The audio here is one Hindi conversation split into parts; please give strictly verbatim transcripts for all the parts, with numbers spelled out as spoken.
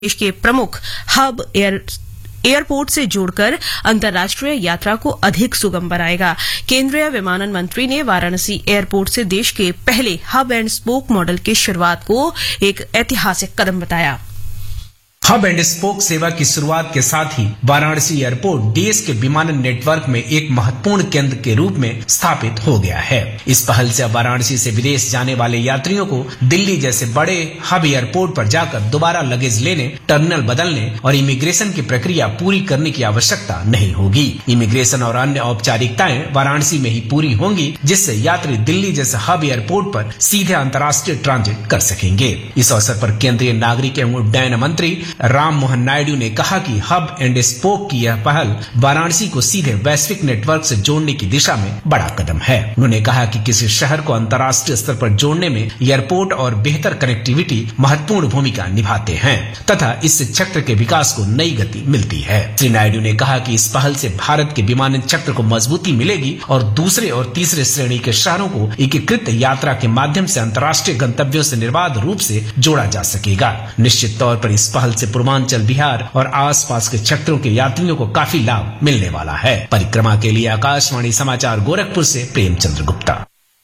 देश के प्रमुख हब एयर एयरपोर्ट से जोड़कर अंतर्राष्ट्रीय यात्रा को अधिक सुगम बनाएगा। केंद्रीय विमानन मंत्री ने वाराणसी एयरपोर्ट से देश के पहले हब एंड स्पोक मॉडल की शुरुआत को एक ऐतिहासिक कदम बताया। हब एंड स्पोक सेवा की शुरुआत के साथ ही वाराणसी एयरपोर्ट देश के विमानन नेटवर्क में एक महत्वपूर्ण केंद्र के रूप में स्थापित हो गया है। इस पहल से अब वाराणसी से विदेश जाने वाले यात्रियों को दिल्ली जैसे बड़े हब एयरपोर्ट पर जाकर दोबारा लगेज लेने, टर्मिनल बदलने और इमिग्रेशन की प्रक्रिया पूरी करने की आवश्यकता नहीं होगी। इमिग्रेशन और अन्य औपचारिकताएं वाराणसी में ही पूरी होंगी, जिससे यात्री दिल्ली जैसे हब एयरपोर्ट पर सीधे अंतर्राष्ट्रीय ट्रांजिट कर सकेंगे। इस अवसर पर केंद्रीय नागरिक एवं उड्डयन मंत्री राम मोहन नायडू ने कहा कि हब एंड स्पोक की यह पहल वाराणसी को सीधे वैश्विक नेटवर्क से जोड़ने की दिशा में बड़ा कदम है। उन्होंने कहा कि किसी शहर को अंतर्राष्ट्रीय स्तर पर जोड़ने में एयरपोर्ट और बेहतर कनेक्टिविटी महत्वपूर्ण भूमिका निभाते हैं तथा इससे क्षेत्र के विकास को नई गति मिलती है। श्री नायडू ने कहा कि इस पहल से भारत के विमानन क्षेत्र को मजबूती मिलेगी और दूसरे और तीसरे श्रेणी के शहरों को एकीकृत यात्रा के माध्यम से अंतर्राष्ट्रीय गंतव्यों से निर्बाध रूप से जोड़ा जा सकेगा। निश्चित तौर पर इस पहल से पूर्वांचल बिहार और आसपास के क्षेत्रों के यात्रियों को काफी लाभ मिलने वाला है। परिक्रमा के लिए आकाशवाणी समाचार गोरखपुर से प्रेमचंद्र गुप्ता।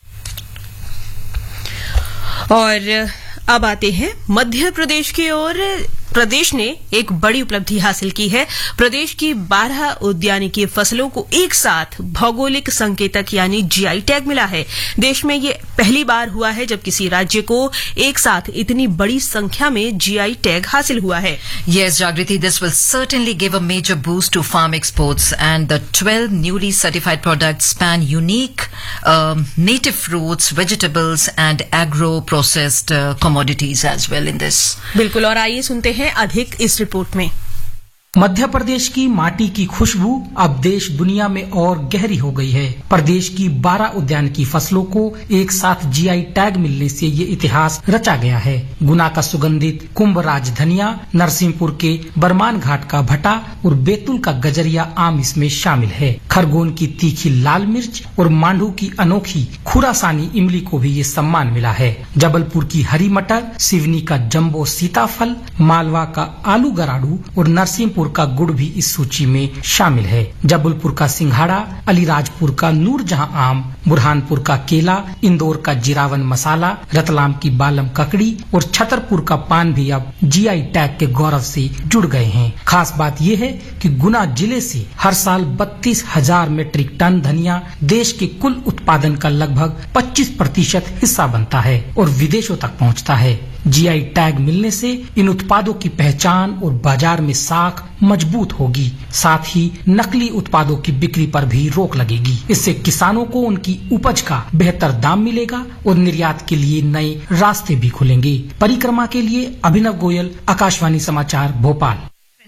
और अब आते हैं मध्य प्रदेश की ओर। प्रदेश ने एक बड़ी उपलब्धि हासिल की है। प्रदेश की बारह उद्यानिकी फसलों को एक साथ भौगोलिक संकेतक यानी जीआई टैग मिला है। देश में ये पहली बार हुआ है जब किसी राज्य को एक साथ इतनी बड़ी संख्या में जीआई टैग हासिल हुआ है। Yes, Jagriti, this will certainly give a major boost to farm exports, and the twelve newly certified products span unique um, native fruits, vegetables, and agro-processed uh, commodities as well in this. बिल्कुल, और आइए सुनते हैं अधिक इस रिपोर्ट में। मध्य प्रदेश की माटी की खुशबू अब देश दुनिया में और गहरी हो गई है। प्रदेश की बारह उद्यान की फसलों को एक साथ जीआई टैग मिलने से ये इतिहास रचा गया है। गुना का सुगंधित कुंभराज धनिया, नरसिंहपुर के बरमान घाट का भटा और बैतूल का गजरिया आम इसमें शामिल है। खरगोन की तीखी लाल मिर्च और मांडू की अनोखी खुरासानी इमली को भी ये सम्मान मिला है। जबलपुर की हरी मटर, सिवनी का जम्बो सीताफल, मालवा का आलू गराडू और नरसिंहपुर का गुड़ भी इस सूची में शामिल है। जबलपुर का सिंघाड़ा, अलीराजपुर का नूरजहां आम, बुरहानपुर का केला, इंदौर का जिरावन मसाला, रतलाम की बालम ककड़ी और छतरपुर का पान भी अब जीआई टैग के गौरव से जुड़ गए हैं। खास बात यह है कि गुना जिले से हर साल बत्तीस हजार मीट्रिक टन धनिया देश के कुल उत्पादन का लगभग पच्चीस प्रतिशत हिस्सा बनता है और विदेशों तक पहुंचता है। जीआई टैग मिलने से इन उत्पादों की पहचान और बाजार में साख मजबूत होगी। साथ ही नकली उत्पादों की बिक्री पर भी रोक लगेगी। इससे किसानों को उनकी उपज का बेहतर दाम मिलेगा और निर्यात के लिए नए रास्ते भी खुलेंगे। परिक्रमा के लिए अभिनव गोयल, आकाशवाणी समाचार भोपाल।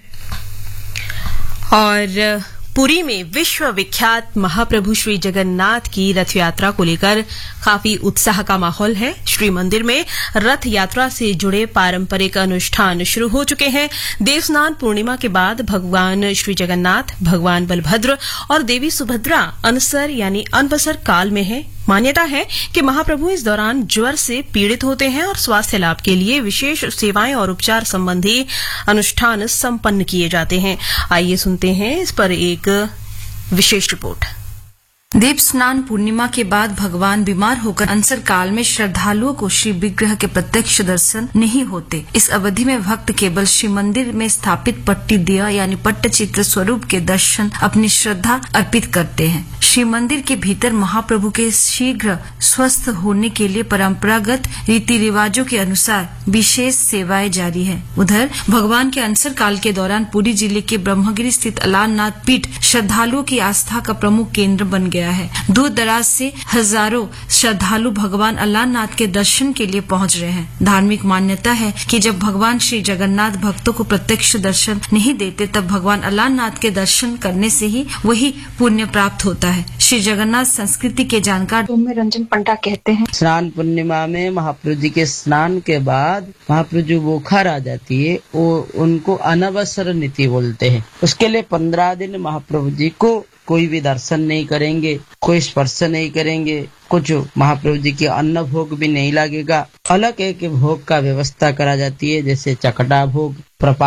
और पुरी में विश्व विख्यात महाप्रभु श्री जगन्नाथ की रथ यात्रा को लेकर काफी उत्साह का माहौल है। श्री मंदिर में रथ यात्रा से जुड़े पारंपरिक अनुष्ठान शुरू हो चुके हैं। देवस्नान पूर्णिमा के बाद भगवान श्री जगन्नाथ, भगवान बलभद्र और देवी सुभद्रा अनसर यानी अनबसर काल में है। मान्यता है कि महाप्रभु इस दौरान ज्वर से पीड़ित होते हैं और स्वास्थ्य लाभ के लिए विशेष सेवाएं और उपचार संबंधी अनुष्ठान संपन्न किए जाते हैं। आइए सुनते हैं इस पर एक विशेष रिपोर्ट। देव स्नान पूर्णिमा के बाद भगवान बीमार होकर अनसर काल में श्रद्धालुओं को श्री विग्रह के प्रत्यक्ष दर्शन नहीं होते। इस अवधि में भक्त केवल श्री मंदिर में स्थापित पट्टी दिया यानी पट्टचित्र स्वरूप के दर्शन अपनी श्रद्धा अर्पित करते हैं। श्री मंदिर के भीतर महाप्रभु के शीघ्र स्वस्थ होने के लिए परंपरागत रीति रिवाजों के अनुसार विशेष सेवाएं जारी है। उधर भगवान के अनसर काल के दौरान पुरी जिले के ब्रह्मगिरी स्थित अलारनाथ पीठ श्रद्धालुओं की आस्था का प्रमुख केंद्र बन गया है। दूर दराज से हजारों श्रद्धालु भगवान अलारनाथ के दर्शन के लिए पहुंच रहे हैं। धार्मिक मान्यता है कि जब भगवान श्री जगन्नाथ भक्तों को प्रत्यक्ष दर्शन नहीं देते, तब भगवान अलारनाथ के दर्शन करने से ही वही पुण्य प्राप्त होता है। श्री जगन्नाथ संस्कृति के जानकार रंजन पंडा कहते हैं, स्नान पूर्णिमा में महाप्रभु जी के स्नान के बाद महाप्रभु जी बुखार आ जाती है, वो उनको अनवसर नीति बोलते हैं। उसके लिए पंद्रह दिन महाप्रभु जी को कोई भी दर्शन नहीं करेंगे, कोई स्पर्श नहीं करेंगे, कुछ महाप्रभु जी के अन्न भोग भी नहीं लगेगा। अलग एक भोग का व्यवस्था करा जाती है, जैसे चकटा भोग, प्रपा